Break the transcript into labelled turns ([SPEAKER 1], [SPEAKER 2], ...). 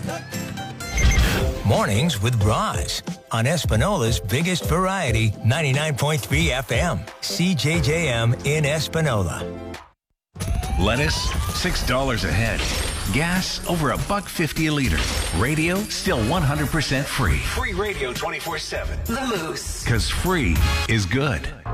[SPEAKER 1] Mornings with Roz on Espinola's biggest variety, 99.3 FM, CJJM in Espinola.
[SPEAKER 2] Lettuce, $6 a head. Gas, over $1.50 a liter. Radio, still 100% free.
[SPEAKER 3] Free radio 24/7.
[SPEAKER 4] The Moose.
[SPEAKER 2] Because free is good.